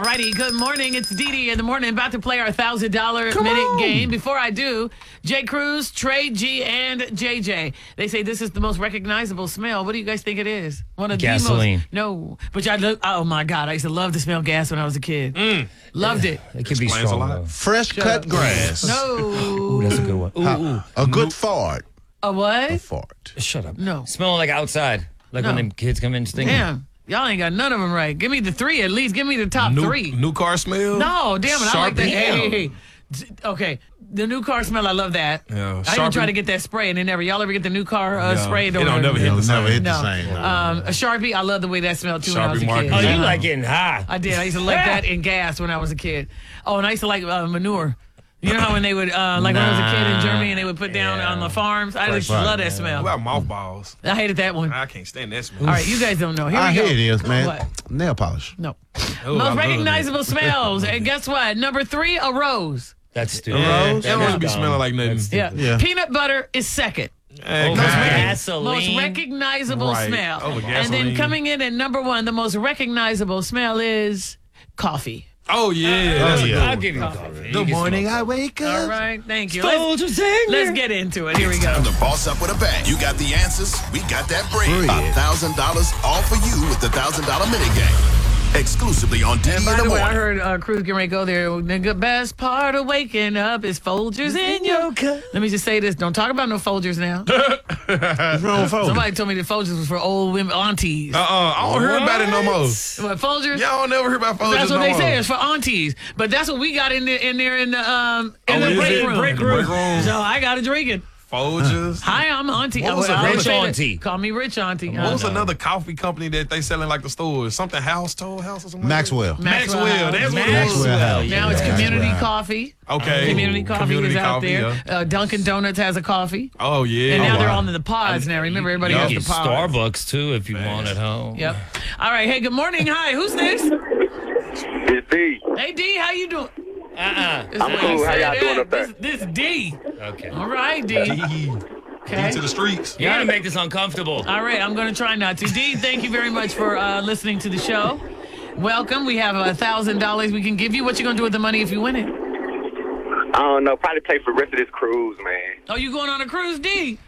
righty, good morning. It's Dee Dee in the morning. About to play our $1,000 minute game. Before I do, J. Cruz, Trey G, and JJ. They say this is the most recognizable smell. What do you guys think it is? One of Gasoline. No, but oh my God, I used to love to smell gas when I was a kid. Loved it. It could be strong, though. Fresh cut grass. No. Ooh, that's a good one. Ooh. A good fart. A what? A fart. Shut up. No. Smelling like outside. Like No. when them kids come in stinking. Damn. Y'all ain't got none of them right. Give me the three at least. Give me the top three. New car smell? No, damn it. I like that. Sharpie? Hey. Okay. The new car smell, I love that. Yeah, I even Sharpie. try to get that spray and y'all ever get the new car spray? It don't never hit It'll the same. never hit No. the same. No. A Sharpie, I love the way that smelled too when I was a Sharpie kid. marker. Oh, you like getting high. I did. I used to like that in gas when I was a kid. Oh, and I used to like manure. You know how when they would, when I was a kid in Germany and they would put down on the farms? I just love that smell. What about mothballs? I hated that one. I can't stand that smell. All right, you guys don't know. Here I we go. hear it is, man. What? Nail polish. No. Oh, I Most love recognizable smells. And guess what? Number 3, a rose. That's stupid. rose? That That's would be dumb. smelling like nothing. That's Yeah. stupid. Yeah. Peanut butter is second. Hey, Over God. gasoline. Most recognizable Right. smell. Over And then gasoline. coming in at number 1, the most recognizable smell is coffee. Oh, yeah. That's a yeah. good I'll one. give you coffee. Good morning, I wake up. All right, thank you. Folgers in Let's there. get into it. Here we go. Time to boss up with a bang. You got the answers. We got that bread. $1,000 all for you with the $1,000 minigame. Exclusively on Diddy in By the the way, I morning. heard Cruz getting ready to go there. The best part of waking up is Folgers in your cup. Let me just say this. Don't talk about no Folgers now. What's wrong with Folgers? Somebody told me that Folgers was for old women, aunties. I don't hear about it no more. What, Folgers? Y'all don't never hear about Folgers That's what no they more. say. It's for aunties. But that's what we got in there in the is break it? room. Break room. So I got to drink it. Folgers. Hi, I'm auntie. What was I a always rich say that. auntie? Call me rich auntie. What was another coffee company that they selling like the stores? Something House, Toll House or something? Maxwell. Maxwell. That's what it was. Maxwell House. Now it's Yeah. community Maxwell. coffee. Okay. Community coffee Community is out coffee, there. yeah. Dunkin' Donuts has a coffee. Oh, yeah. And now Oh, they're wow. on the pods now. Remember, everybody You has can the get pods. Starbucks, too, if you want at home. Yep. All right. Hey, good morning. Hi. Who's this? It's D. Hey, D. How you doing? I'm cool. How y'all doing up there? This D. Okay. All right, D. D. Okay. To the streets. You're going to make this uncomfortable. All right. I'm going to try not to. D, thank you very much for listening to the show. Welcome. We have $1,000 we can give you. What you going to do with the money if you win it? I don't know. Probably pay for the rest of this cruise, man. Oh, you going on a cruise, D?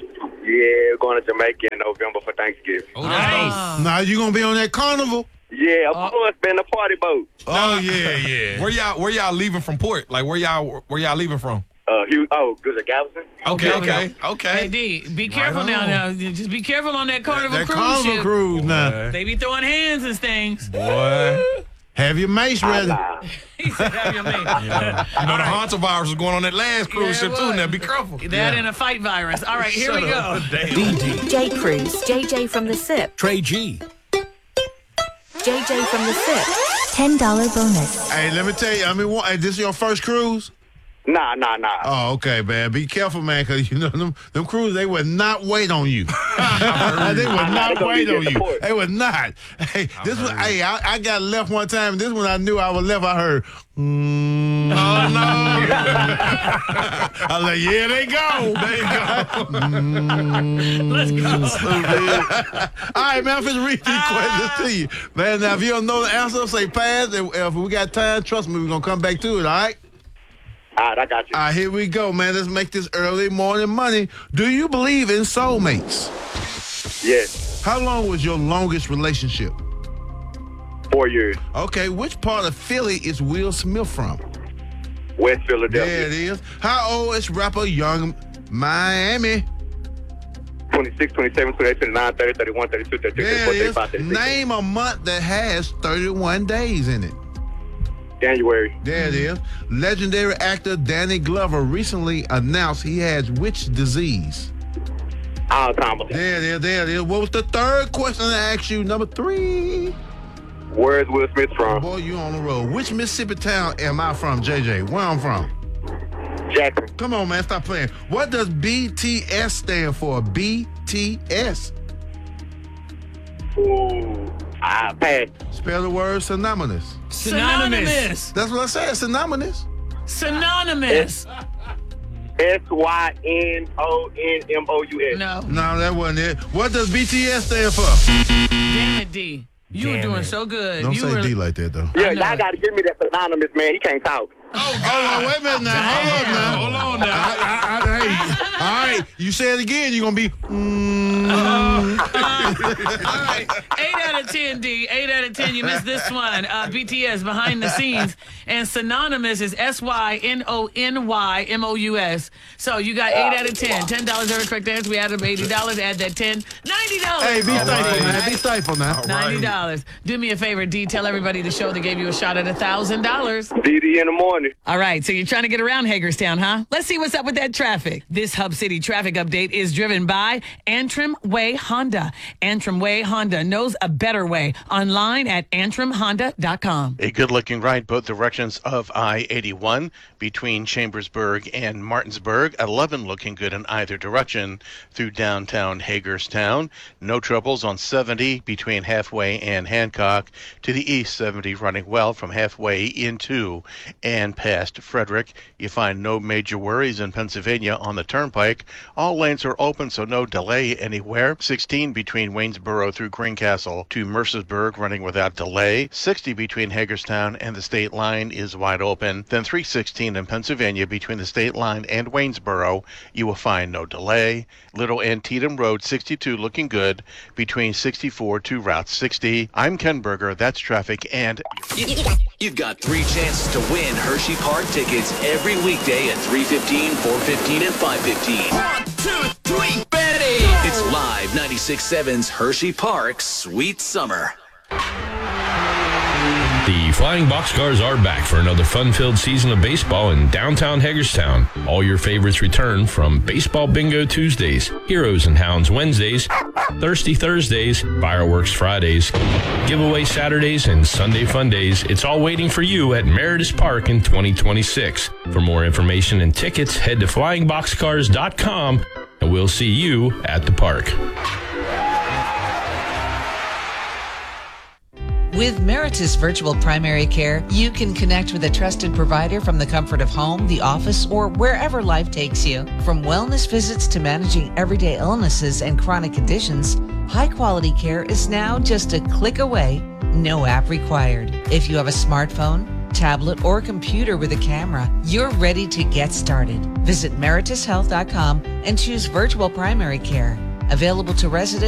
Yeah, going to Jamaica in November for Thanksgiving. Oh, that's dope. Ah. Now you gonna be on that carnival? Yeah, of course, been a party boat. Oh yeah. Where y'all leaving from port? Like where y'all leaving from? Good at Galveston. Okay. Hey, D, be careful on. now. Just be careful on that Carnival That cruise carnival ship. cruise now. They be throwing hands and things. Boy. Have your mace ready. He said, have your man. You know the Hantavirus was going on that last cruise Yeah, ship it too. was. Now be careful. That and a fight virus. All right, here we go. Damn. J. Cruz, JJ from the SIP, Trey G. JJ from the SIP. $10 bonus. Hey, let me tell you. Hey, this is your first cruise? Nah. Oh, okay, man. Be careful, man, because you know them cruises, they would not wait on you. They would not gonna wait be on at the you. port. They would not. Hey, I got left one time. This one I knew I was left. I heard. Oh no. I was like, yeah, they go. Let's go. All right, man, I'm finna read these questions to you. Man, now, if you don't know the answer, say pass. If we got time, trust me, we're going to come back to it, all right? All right, I got you. All right, here we go, man. Let's make this early morning money. Do you believe in soulmates? Yes, How long was your longest relationship? 4 years. Okay, which part of Philly is Will Smith from? West There Philadelphia. it is. How old is rapper Young Miami? 26, 27, 28, 29, 30, 31, 32, 33, There 34, it 35, is. 36. Name a month that has 31 days in it. January. There it is. Legendary actor Danny Glover recently announced he has which disease? Alzheimer's. There it is. What was the third question I asked you? Number 3. Where's Will Smith from? Boy, you on the road. Which Mississippi town am I from, JJ? Where I'm from? Jackson. Come on, man. Stop playing. What does BTS stand for? BTS. Ooh. Pass. Spell the word synonymous. Synonymous. That's what I said. Synonymous. Synonymous. SYNONMOUS. No. No, that wasn't it. What does BTS stand for? Damn it, D. You were Damn doing it. so good. Don't you say were, D like that, though. Yeah, I know. y'all got to give me that anonymous, man. He can't talk. Oh, wait a minute now. Hold on now. Hey, all right. You say it again, you're going to be. All right, 8 out of 10, D. 8 out of 10. You missed this one. BTS, Behind the Scenes. And Synonymous is SYNONYMOUS. So you got 8 out of 10. $10 every correct answer. We added up $80. Add that 10. $90. Hey, be thankful, right. man. Be thankful now. $90. Do me a favor, D. Tell everybody the show that gave you a shot at $1,000. DD in the morning. All right, so you're trying to get around Hagerstown, huh? Let's see what's up with that traffic. This Hub City traffic update is driven by Antrim Way Honda. Antrim Way Honda knows a better way. Online at antrimhonda.com. A good-looking ride both directions of I-81 between Chambersburg and Martinsburg. 11 looking good in either direction through downtown Hagerstown. No troubles on 70 between Halfway and Hancock. To the east, 70 running well from Halfway into and past Frederick. You find no major worries in Pennsylvania on the Turnpike. All lanes are open, so no delay anywhere. 16 between Waynesboro through Greencastle to Mercersburg running without delay. 60 between Hagerstown and the state line is wide open. Then 316 in Pennsylvania between the state line and Waynesboro. You will find no delay. Little Antietam Road 62 looking good between 64 to Route 60. I'm Ken Berger. That's traffic and... You've got 3 chances to win Hershey Park tickets every weekday at 3:15, 4:15, and 5:15. 1, 2, 3, Betty! It's live 96.7's Hershey Park Sweet Summer. The Flying Boxcars are back for another fun-filled season of baseball in downtown Hagerstown. All your favorites return from Baseball Bingo Tuesdays, Heroes and Hounds Wednesdays, Thirsty Thursdays, Fireworks Fridays, Giveaway Saturdays, and Sunday Fun Days. It's all waiting for you at Meredith Park in 2026. For more information and tickets, head to flyingboxcars.com, and we'll see you at the park. With Meritus Virtual Primary Care, you can connect with a trusted provider from the comfort of home, the office, or wherever life takes you. From wellness visits to managing everyday illnesses and chronic conditions, high-quality care is now just a click away, no app required. If you have a smartphone, tablet, or computer with a camera, you're ready to get started. Visit meritushealth.com and choose Virtual Primary Care. Available to residents